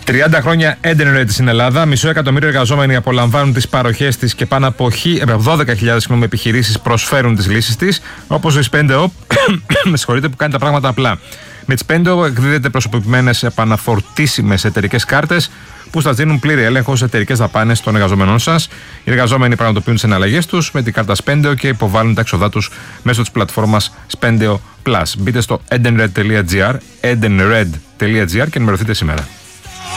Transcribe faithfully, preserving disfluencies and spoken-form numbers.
τριάντα χρόνια Edenred στην Ελλάδα. Μισό εκατομμύριο εργαζόμενοι απολαμβάνουν τις παροχές της και πάνω από δώδεκα χιλιάδες επιχειρήσεις προσφέρουν τις λύσεις της. Όπως η Spendo, με συγχωρείτε, που κάνει τα πράγματα απλά. Με τη Spendo εκδίδεται προσωποποιημένες επαναφορτήσιμες εταιρικές κάρτες που σας δίνουν πλήρη έλεγχο σε εταιρικές δαπάνες των εργαζομένων σας. Οι εργαζόμενοι πραγματοποιούν τις εναλλαγές τους με την κάρτα Spendo και υποβάλλουν τα έξοδά τους μέσω της πλατφόρμας Spendo Plus. Μπείτε στο edenred τελεία gr, edenred τελεία gr και ενημερωθείτε σήμερα.